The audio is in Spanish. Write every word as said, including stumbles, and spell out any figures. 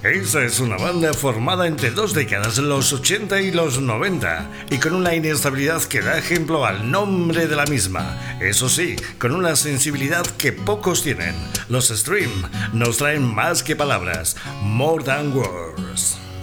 Esa es una banda formada entre dos décadas, los ochenta y los noventa, y con una inestabilidad que da ejemplo al nombre de la misma. Eso sí, con una sensibilidad que pocos tienen. Los Stream nos traen más que palabras, More Than Words.